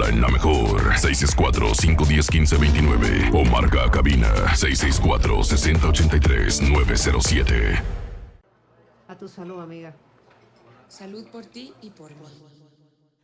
Solo en la mejor. 664-510-1529. O marca a cabina 664-6083-907. A tu salud, amiga. Salud por ti y por mí.